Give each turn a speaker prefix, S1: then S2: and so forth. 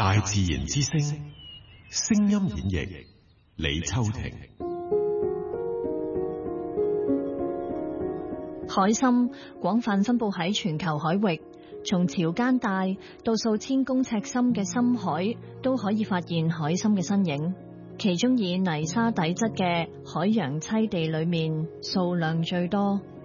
S1: 大自然之聲，聲音演繹李秋婷。
S2: 海參廣泛分布喺全球海域，從潮間帶到數千公尺深嘅深海都可以發現海參嘅身影。其中以泥沙底質嘅海洋棲地裏面數量最多。